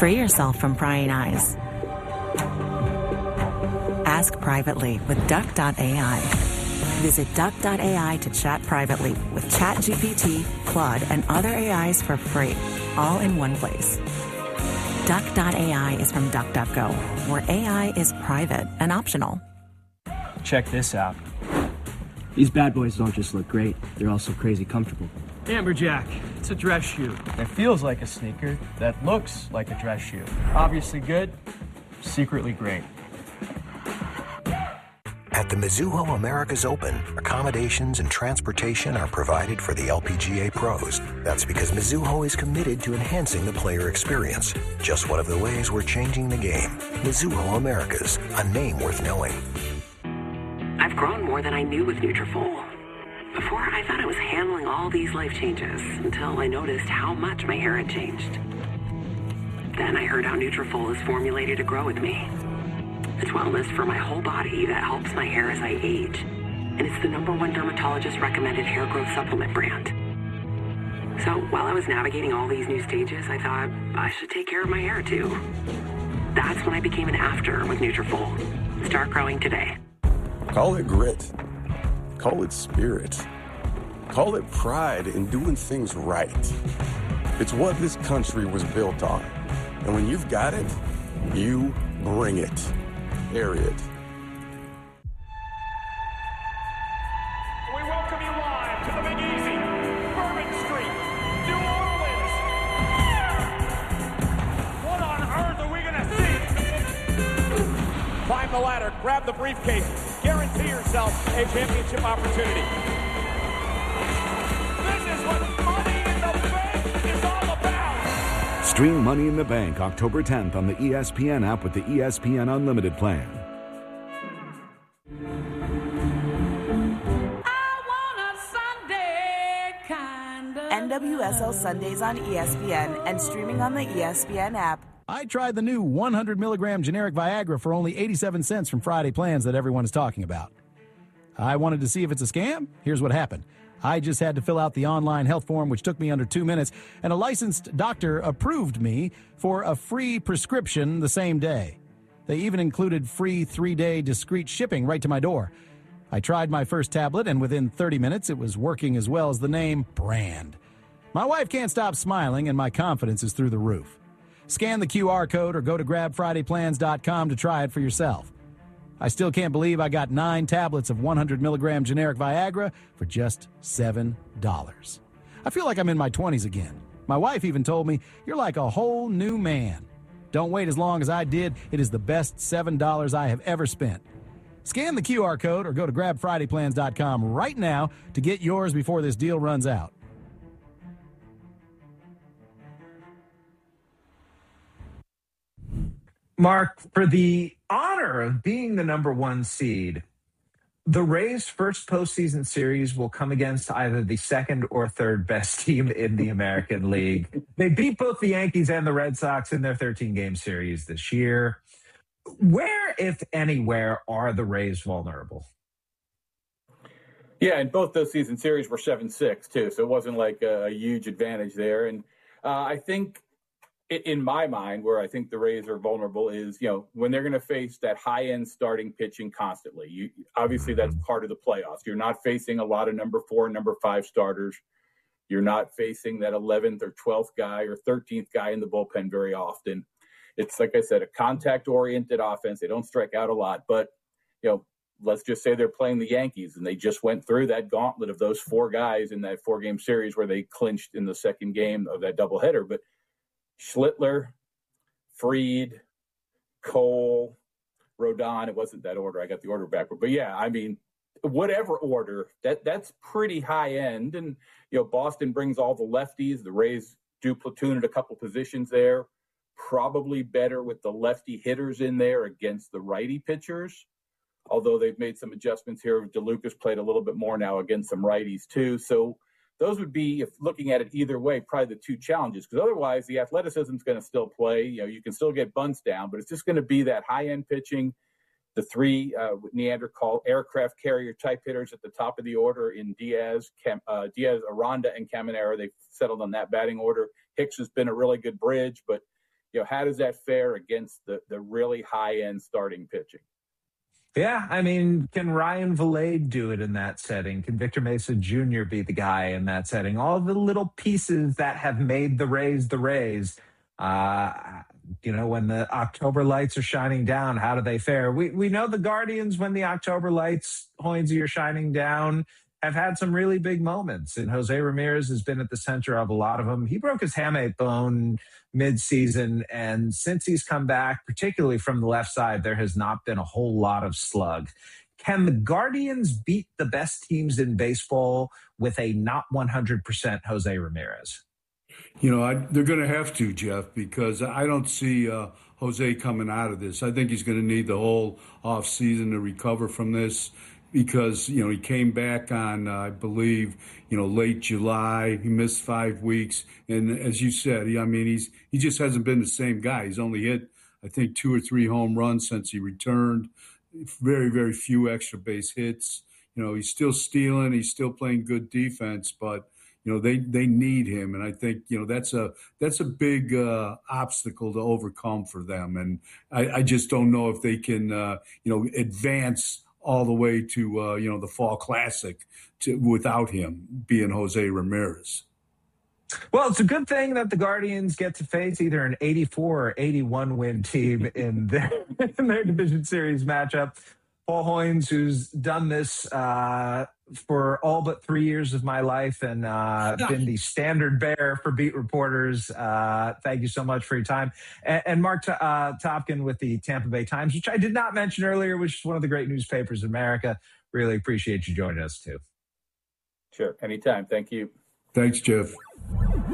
Free yourself from prying eyes. Ask privately with Duck.ai. Visit Duck.ai to chat privately with ChatGPT, Claude, and other AIs for free, all in one place. Duck.ai is from DuckDuckGo, where AI is private and optional. Check this out. These bad boys don't just look great, they're also crazy comfortable. Amberjack, it's a dress shoe that feels like a sneaker that looks like a dress shoe. Obviously good, secretly great. At the Mizuho Americas Open, accommodations and transportation are provided for the LPGA pros. That's because Mizuho is committed to enhancing the player experience. Just one of the ways we're changing the game. Mizuho Americas, a name worth knowing. I've grown more than I knew with Nutrafol. Before, I thought I was handling all these life changes until I noticed how much my hair had changed. Then I heard how Nutrafol is formulated to grow with me. It's wellness for my whole body that helps my hair as I age. And it's the #1 dermatologist recommended hair growth supplement brand. So while I was navigating all these new stages, I thought I should take care of my hair too. That's when I became an after with Nutrafol. Start growing today. Call it grit. Call it spirit. Call it pride in doing things right. It's what this country was built on. And when you've got it, you bring it. Period. We welcome you live to the Big Easy, Bourbon Street, New Orleans. What on earth are we going to see? Climb the ladder, grab the briefcase, guarantee yourself a championship opportunity. This is what Money in the Bank is all about. Stream Money in the Bank October 10th on the ESPN app with the ESPN Unlimited plan. NWSL Sundays on ESPN and streaming on the ESPN app. I tried the new 100 milligram generic Viagra for only 87 cents from Friday Plans that everyone is talking about. I wanted to see if it's a scam. Here's what happened. I just had to fill out the online health form, which took me under 2 minutes, and a licensed doctor approved me for a free prescription the same day. They even included free 3-day discreet shipping right to my door. I tried my first tablet, and within 30 minutes, it was working as well as the name brand. My wife can't stop smiling, and my confidence is through the roof. Scan the QR code or go to grabfridayplans.com to try it for yourself. I still can't believe I got 9 tablets of 100 milligram generic Viagra for just $7. I feel like I'm in my 20s again. My wife even told me, "You're like a whole new man." Don't wait as long as I did. It is the best $7 I have ever spent. Scan the QR code or go to grabfridayplans.com right now to get yours before this deal runs out. Mark, for the honor of being the #1 seed, the Rays' first postseason series will come against either the second or third best team in the American League. They beat both the Yankees and the Red Sox in their 13-game series this year. Where, if anywhere, are the Rays vulnerable? Yeah, and both those season series were 7-6, too, so it wasn't like a huge advantage there. And I think in my mind, where I think the Rays are vulnerable is, when they're going to face that high-end starting pitching constantly. Obviously, that's part of the playoffs. You're not facing a lot of number 4 and number 5 starters. You're not facing that 11th or 12th guy or 13th guy in the bullpen very often. It's, like I said, a contact-oriented offense. They don't strike out a lot. But, let's just say they're playing the Yankees, and they just went through that gauntlet of those 4 guys in that 4-game series where they clinched in the second game of that doubleheader. But Schlittler, Fried, Cole, Rodon. It wasn't that order. I got the order backward. But, yeah, I mean, whatever order, that's pretty high end. And, Boston brings all the lefties. The Rays do platoon at a couple positions there. Probably better with the lefty hitters in there against the righty pitchers, although they've made some adjustments here. DeLucas played a little bit more now against some righties too. So those would be, if looking at it either way, probably the 2 challenges, because otherwise the athleticism is going to still play. You can still get bunts down, but it's just going to be that high-end pitching, the 3 Neanderthal aircraft carrier type hitters at the top of the order in Diaz, Aranda, and Caminero. They've settled on that batting order. Hicks has been a really good bridge, but how does that fare against the really high-end starting pitching? Yeah, I mean, can Ryan Vilade do it in that setting? Can Victor Mesa Jr. be the guy in that setting? All the little pieces that have made the Rays the Rays. When the October lights are shining down, how do they fare? We know the Guardians, when the October lights, Hoynesy, are shining down, have had some really big moments. And Jose Ramirez has been at the center of a lot of them. He broke his hamate bone mid-season, and since he's come back, particularly from the left side, there has not been a whole lot of slug. Can the Guardians beat the best teams in baseball with a not 100% Jose Ramirez? They're going to have to, Jeff, because I don't see Jose coming out of this. I think he's going to need the whole offseason to recover from this because, he came back on, I believe, late July. He missed 5 weeks. And as you said, he just hasn't been the same guy. He's only hit, I think, 2 or 3 home runs since he returned. Very, very few extra base hits. He's still stealing. He's still playing good defense, but they need him, and I think that's a big obstacle to overcome for them, and I just don't know if they can advance all the way to the Fall Classic without him being Jose Ramirez. Well, it's a good thing that the Guardians get to face either an 84 or 81 win team in their division series matchup. Paul Hoynes, who's done this for all but 3 years of my life and been the standard bearer for beat reporters. Thank you so much for your time. And Mark Topkin with the Tampa Bay Times, which I did not mention earlier, which is one of the great newspapers in America. Really appreciate you joining us, too. Sure. Anytime. Thank you. Thanks, Jeff.